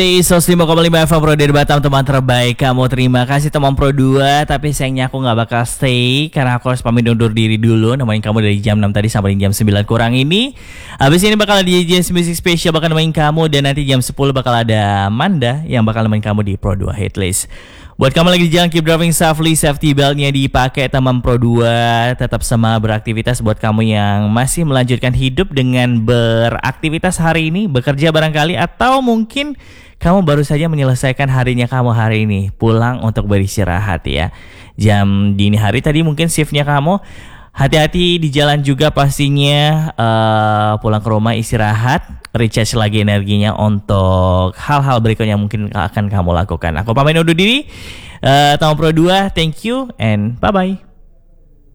Sos 5,5 FM Pro dari Batam, teman terbaik kamu. Terima kasih teman Pro 2. Tapi sayangnya aku gak bakal stay karena aku harus pamit undur diri dulu. Nemenin kamu dari jam 6 tadi sampai jam 9 kurang ini. Habis ini bakal ada DJ Music Special bakal nemenin kamu. Dan nanti jam 10 bakal ada Manda yang bakal nemenin kamu di Pro 2 Hitlist. Buat kamu lagi di jalan, keep driving safely, safety beltnya dipakai teman Pro 2. Tetap semangat beraktivitas buat kamu yang masih melanjutkan hidup dengan beraktivitas hari ini, bekerja barangkali, atau mungkin kamu baru saja menyelesaikan harinya kamu hari ini, pulang untuk beristirahat ya. Jam dini hari tadi mungkin shiftnya kamu. Hati-hati di jalan juga pastinya, pulang ke rumah istirahat, recharge lagi energinya untuk hal-hal berikutnya mungkin akan kamu lakukan. Aku pamit undur diri, Tom Pro 2, thank you and bye-bye.